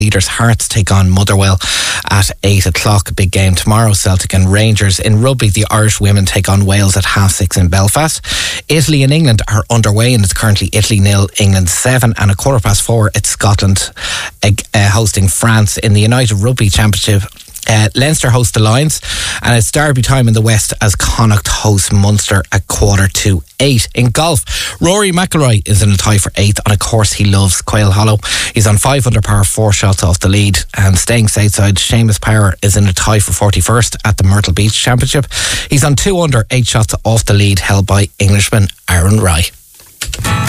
Leaders Hearts take on Motherwell at 8 o'clock. Big game tomorrow. Celtic and Rangers. In rugby, the Irish women take on Wales at 6:30 in Belfast. Italy and England are underway, and it's currently Italy 0, England 7, and 4:15 it's Scotland hosting France in the United Rugby Championship. Leinster host the Lions, and it's derby time in the West as Connacht host Munster at 7:45. In golf, Rory McIlroy is in a tie for 8th on a course he loves, Quail Hollow. He's on 5 under par, 4 shots off the lead. And staying stateside, Seamus Power is in a tie for 41st at the Myrtle Beach Championship. He's on 2 under, 8 shots off the lead, held by Englishman Aaron Rai.